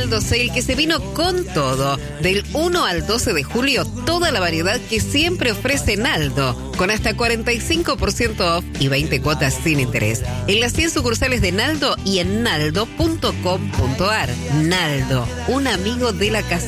Naldo Sale, que se vino con todo. Del 1 al 12 de julio, toda la variedad que siempre ofrece Naldo, con hasta 45% off y 20 cuotas sin interés. En las 100 sucursales de Naldo y en naldo.com.ar. Naldo, un amigo de la casa.